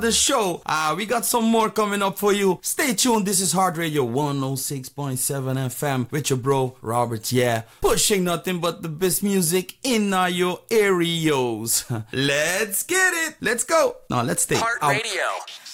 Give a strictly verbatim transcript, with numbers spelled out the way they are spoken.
the show. Uh, we got some more coming up for you. Stay tuned. This is Heart Radio one oh six point seven F M with your bro, Robert. Yeah, pushing nothing but the best music in uh, your areas. Let's get it. Let's go. Now, let's stay Heart out. Radio.